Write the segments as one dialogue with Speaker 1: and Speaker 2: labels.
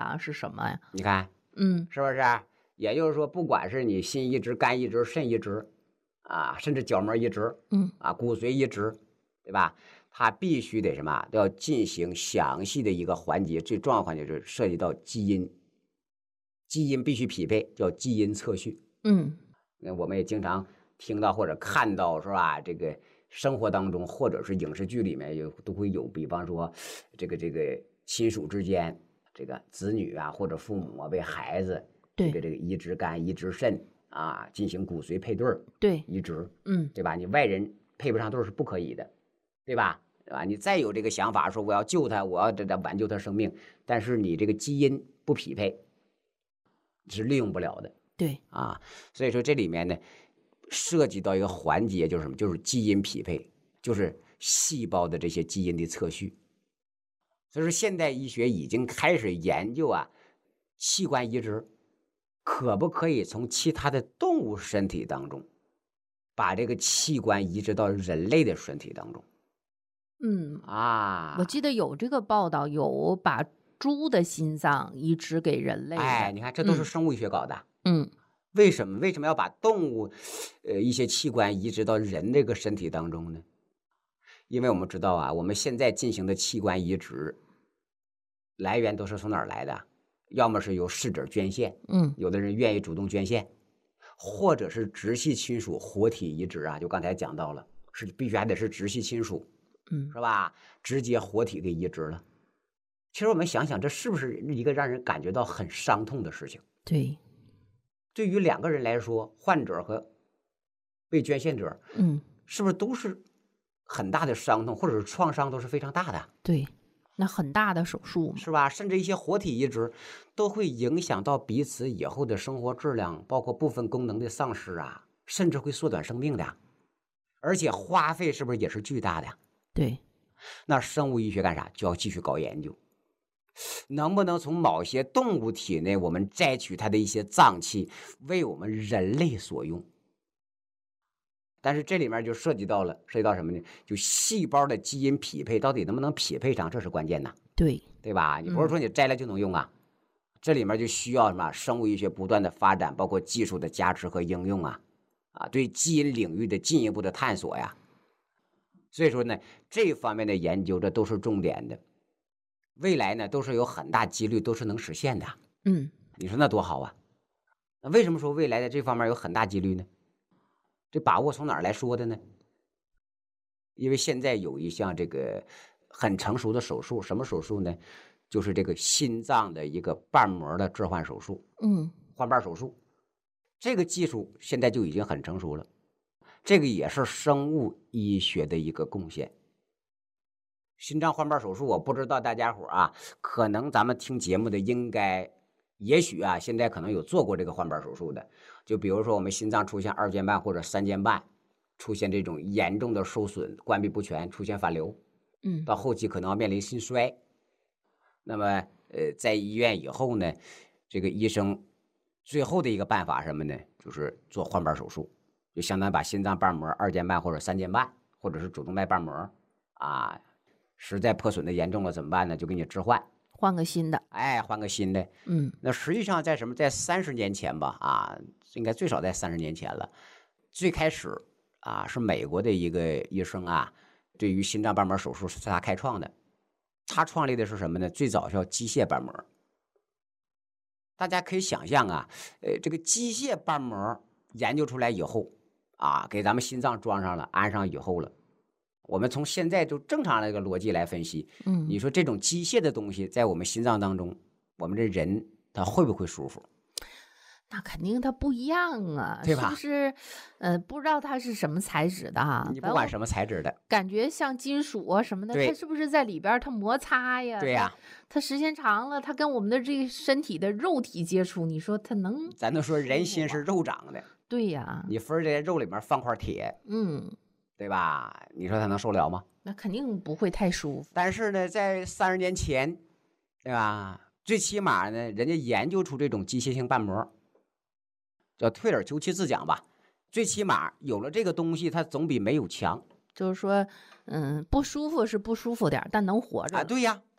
Speaker 1: 呀？是什么呀？
Speaker 2: 你看，是不是？也就是说，不管是你心移植、肝移植、肾移植啊，甚至角膜移植，骨髓移植，对吧？它必须得什么？都要进行详细的一个环节，最重要的环节就是涉及到基因，基因必须匹配，叫基因测序。那我们也经常听到或者看到，是吧？这个生活当中或者是影视剧里面都会有，比方说这个亲属之间，这个子女啊或者父母啊为孩子这个移植肝、移植肾啊，进行骨髓配对儿，移植，对吧？你外人配不上对儿是不可以的，对吧？你再有这个想法说我要救他，我要挽救他生命，但是你这个基因不匹配，是利用不了的。所以说这里面呢，涉及到一个环节就是什么？就是基因匹配，就是细胞的这些基因的测序。所以说现代医学已经开始研究器官移植可不可以从其他的动物身体当中把这个器官移植到人类的身体当中。
Speaker 1: 我记得有这个报道，有把猪的心脏移植给人类的。
Speaker 2: 你看这都是生物医学搞的。为什么要把动物一些器官移植到人这个身体当中呢？因为我们知道我们现在进行的器官移植来源都是从哪儿来的？要么是由逝者捐献，有的人愿意主动捐献，或者是直系亲属活体移植就刚才讲到了，是必须还得是直系亲属，是吧？直接活体给移植了。其实我们想想，这是不是一个让人感觉到很伤痛的事情？对于两个人来说，患者和被捐献者，是不是都是很大的伤痛，或者是创伤都是非常大的？
Speaker 1: 那很大的手术
Speaker 2: 是吧？甚至一些活体移植都会影响到彼此以后的生活质量，包括部分功能的丧失甚至会缩短生命的，而且花费是不是也是巨大的？那生物医学干啥？就要继续搞研究，能不能从某些动物体内我们摘取它的一些脏器，为我们人类所用？但是这里面就涉及到什么呢？就细胞的基因匹配到底能不能匹配上，这是关键呐。对吧？你不是说你摘了就能用这里面就需要什么？生物医学不断的发展，包括技术的加持和应用对基因领域的进一步的探索所以说呢，这方面的研究这都是重点的，未来呢都是有很大几率都是能实现的。你说那多好那为什么说未来的这方面有很大几率呢？这把握从哪儿来说的呢？因为现在有一项这个很成熟的手术，什么手术呢？就是这个心脏的一个瓣膜的置换手术，换瓣手术。这个技术现在就已经很成熟了，这个也是生物医学的一个贡献。心脏换瓣手术，我不知道大家伙可能咱们听节目的也许现在可能有做过这个换瓣手术的，就比如说我们心脏出现2间瓣或者3间瓣，出现这种严重的受损、关闭不全，出现反流，到后期可能要面临心衰。那么在医院以后呢，这个医生最后的一个办法什么呢？就是做换瓣手术，就相当于把心脏瓣膜2间瓣或者3间瓣，或者是主动脉瓣膜实在破损的严重了怎么办呢？就给你置换。
Speaker 1: 换个新的，
Speaker 2: 换个新的。那实际上在30年前吧，应该最少在30年前了。最开始是美国的一个医生对于心脏瓣膜手术是他开创的。他创立的是什么呢？最早叫机械瓣膜。大家可以想象这个机械瓣膜研究出来以后给咱们心脏装上了，安上以后了。我们从现在就正常的一个逻辑来分析，你说这种机械的东西在我们心脏当中，我们这人他会不会舒服？
Speaker 1: 那肯定它不一样
Speaker 2: 对吧？
Speaker 1: 是不是？不知道它是什么材质的
Speaker 2: 你不管什么材质的，
Speaker 1: 感觉像金属什么的，它是不是在里边它摩擦呀？
Speaker 2: 对呀，
Speaker 1: 它时间长了，它跟我们的这个身体的肉体接触，你说它能？
Speaker 2: 咱都说人心是肉长的，
Speaker 1: 对呀，
Speaker 2: 你分这肉里面放块铁，对吧？你说他能受了吗？
Speaker 1: 那肯定不会太舒服。
Speaker 2: 但是呢，在30年前，对吧？最起码呢，人家研究出这种机械性瓣膜，叫退而求其次讲吧。最起码有了这个东西，它总比没有强。
Speaker 1: 就是说，不舒服是不舒服点，但能活着
Speaker 2: 对呀，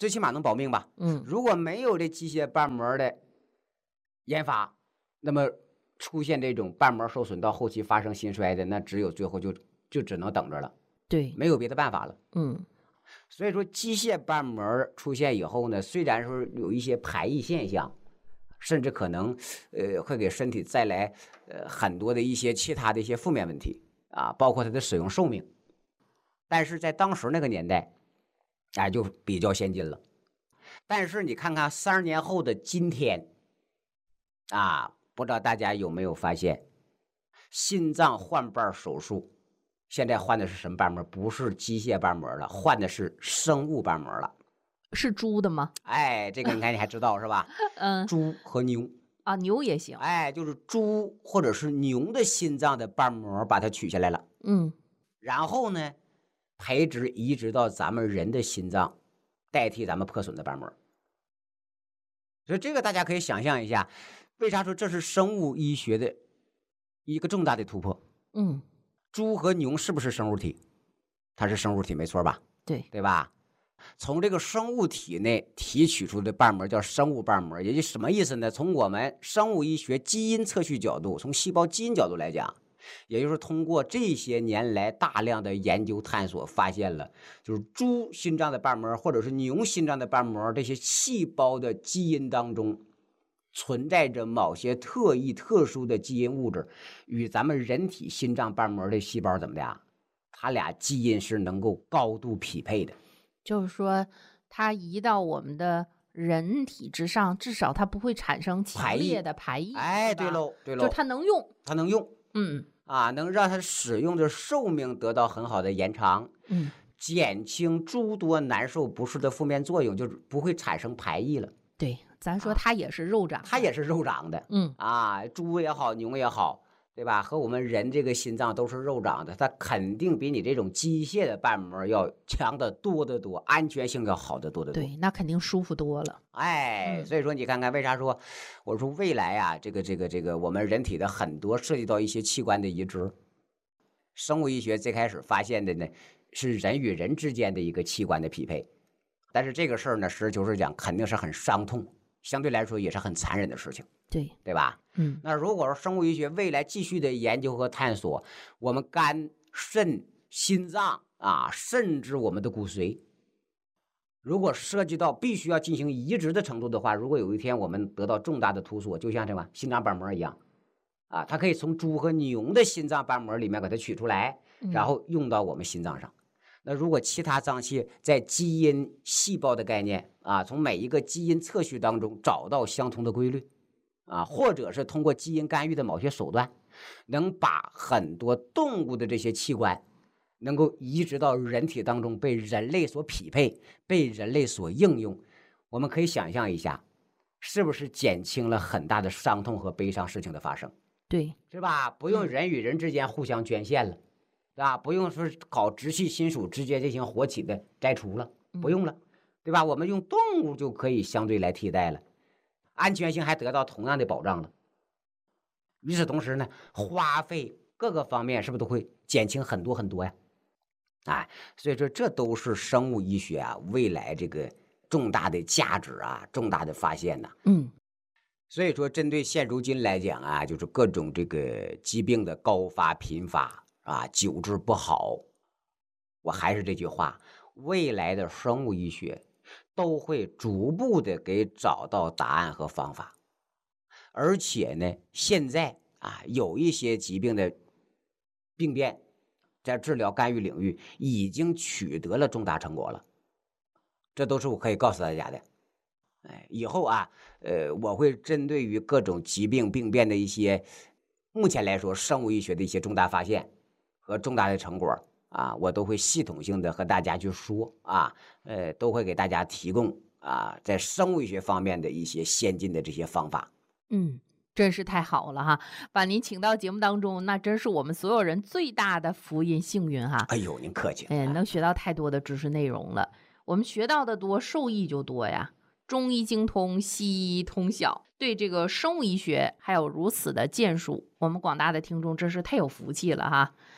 Speaker 2: 最起码能保命吧。如果没有这机械瓣膜的研发，那么出现这种瓣膜受损到后期发生心衰的，那只有最后就只能等着了。
Speaker 1: 对，
Speaker 2: 没有别的办法了。所以说机械瓣膜出现以后呢，虽然说有一些排异现象，甚至可能会给身体带来很多的一些其他的一些负面问题啊，包括它的使用寿命，但是在当时那个年代就比较先进了。但是你看看30年后的今天不知道大家有没有发现，心脏换瓣手术现在换的是什么瓣膜？不是机械瓣膜了，换的是生物瓣膜了。
Speaker 1: 是猪的吗？
Speaker 2: 这个你看你还知道是吧？猪和牛
Speaker 1: 牛也行。
Speaker 2: 就是猪或者是牛的心脏的瓣膜把它取下来了。然后呢，培植移植到咱们人的心脏，代替咱们破损的瓣膜。所以这个大家可以想象一下，为啥说这是生物医学的一个重大的突破？猪和牛是不是生物体？它是生物体，没错吧？对吧？从这个生物体内提取出的瓣膜叫生物瓣膜，也就什么意思呢？从我们生物医学基因测序角度，从细胞基因角度来讲，也就是通过这些年来大量的研究探索，发现了就是猪心脏的瓣膜或者是牛心脏的瓣膜这些细胞的基因当中存在着某些特异特殊的基因物质，与咱们人体心脏瓣膜的细胞怎么的它俩基因是能够高度匹配的。
Speaker 1: 就是说它移到我们的人体之上，至少它不会产生强烈的排异。
Speaker 2: 对喽，
Speaker 1: 就它能用，
Speaker 2: 能让它使用的寿命得到很好的延长，减轻诸多难受不适的负面作用，就是不会产生排异了。
Speaker 1: 对，咱说它也是肉长，
Speaker 2: 它也是肉长的。猪也好，牛也好，对吧？和我们人这个心脏都是肉长的，它肯定比你这种机械的瓣膜要强得多得多，安全性要好得多得多。
Speaker 1: 对，那肯定舒服多了。
Speaker 2: 所以说你看看为啥说我说未来这个我们人体的很多涉及到一些器官的移植，生物医学最开始发现的呢是人与人之间的一个器官的匹配，但是这个事儿呢，实事求是讲，肯定是很伤痛，相对来说也是很残忍的事情。对吧？那如果说生物医学未来继续的研究和探索，我们肝、肾、心脏甚至我们的骨髓，如果涉及到必须要进行移植的程度的话，如果有一天我们得到重大的突破，就像什么心脏瓣膜一样它可以从猪和牛的心脏瓣膜里面把它取出来，然后用到我们心脏上。那如果其他脏器在基因细胞的概念从每一个基因测序当中找到相同的规律或者是通过基因干预的某些手段，能把很多动物的这些器官能够移植到人体当中，被人类所匹配，被人类所应用，我们可以想象一下，是不是减轻了很大的伤痛和悲伤事情的发生？
Speaker 1: 对，
Speaker 2: 是吧？不用人与人之间互相捐献了，对吧？不用说搞直系亲属直接进行活体的摘除了，不用了，对吧？我们用动物就可以相对来替代了，安全性还得到同样的保障了。与此同时呢，花费各个方面是不是都会减轻很多很多呀？所以说这都是生物医学未来这个重大的价值重大的发现所以说针对现如今来讲就是各种这个疾病的高发频发久治不好，我还是这句话，未来的生物医学都会逐步的给找到答案和方法。而且呢，现在有一些疾病的病变在治疗干预领域已经取得了重大成果了，这都是我可以告诉大家的。以后我会针对于各种疾病病变的一些目前来说生物医学的一些重大发现和重大的成果我都会系统性的和大家去说都会给大家提供在生物医学方面的一些先进的这些方法。
Speaker 1: 真是太好了哈！把您请到节目当中，那真是我们所有人最大的福音幸运哈！
Speaker 2: 哎呦，您客气。
Speaker 1: 能学到太多的知识内容了。我们学到的多，受益就多呀。中医精通，西医通晓，对这个生物医学还有如此的建树，我们广大的听众真是太有福气了哈！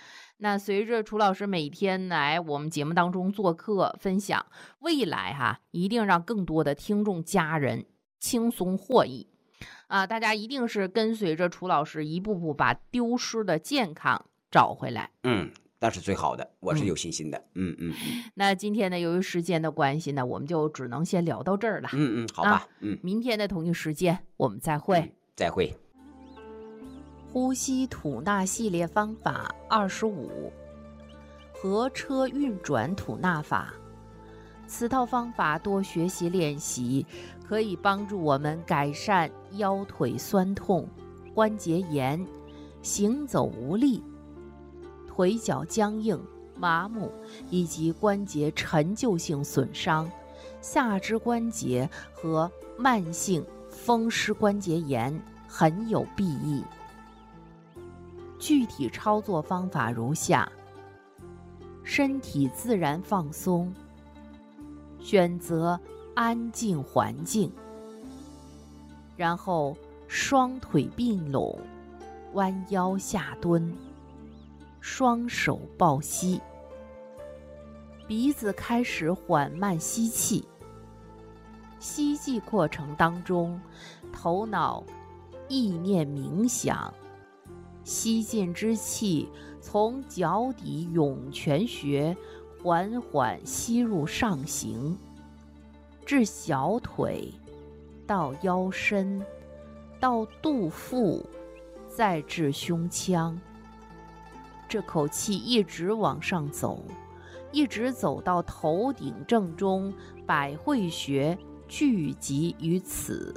Speaker 1: 那随着楚老师每天来我们节目当中做客分享，未来一定让更多的听众家人轻松获益大家一定是跟随着楚老师一步步把丢失的健康找回来。
Speaker 2: 那是最好的，我是有信心的。
Speaker 1: 那今天呢，由于时间的关系呢，我们就只能先聊到这儿了。
Speaker 2: 好吧。
Speaker 1: 明天的同一时间我们再会。
Speaker 2: 再会。
Speaker 1: 呼吸吐纳系列方法25，合车运转吐纳法。此套方法多学习练习，可以帮助我们改善腰腿酸痛、关节炎、行走无力、腿脚僵硬、麻木以及关节陈旧性损伤、下肢关节和慢性风湿关节炎，很有裨益。具体操作方法如下：身体自然放松，选择安静环境，然后双腿并拢，弯腰下蹲，双手抱膝，鼻子开始缓慢吸气。吸气过程当中，头脑意念冥想，吸进之气从脚底涌泉穴缓缓吸入上行，至小腿，到腰身，到肚腹，再至胸腔。这口气一直往上走，一直走到头顶正中，百会穴聚集于此。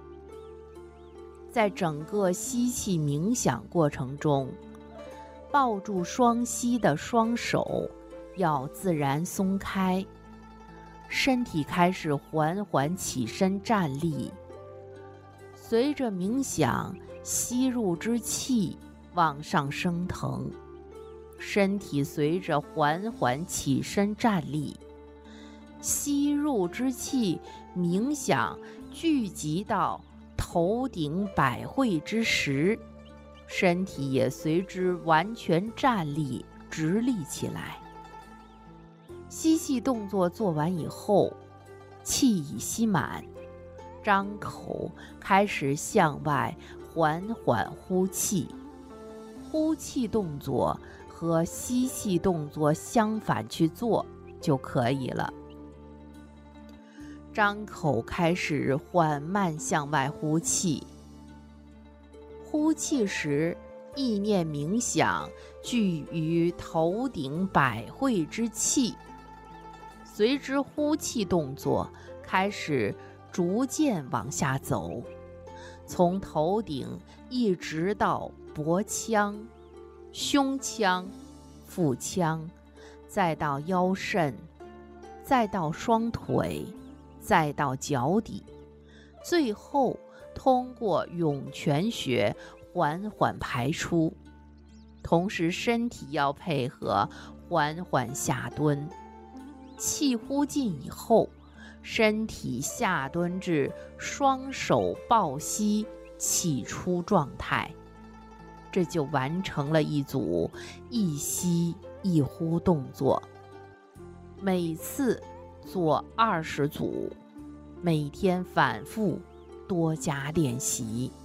Speaker 1: 在整个吸气冥想过程中，抱住双膝的双手要自然松开，身体开始缓缓起身站立。随着冥想，吸入之气往上升腾，身体随着缓缓起身站立，吸入之气冥想聚集到头顶百会之时，身体也随之完全站立直立起来。吸气动作做完以后，气已吸满，张口开始向外缓缓呼气。呼气动作和吸气动作相反去做就可以了。张口开始缓慢向外呼气，呼气时意念冥想聚于头顶百会之气，随之呼气动作开始逐渐往下走，从头顶一直到脖腔、胸腔、腹腔，再到腰肾，再到双腿，再到脚底，最后通过涌泉穴缓缓排出。同时身体要配合缓缓下蹲，气呼尽以后，身体下蹲至双手抱膝起出状态，这就完成了一组一吸一呼动作。每次做20组，每天反复多加练习。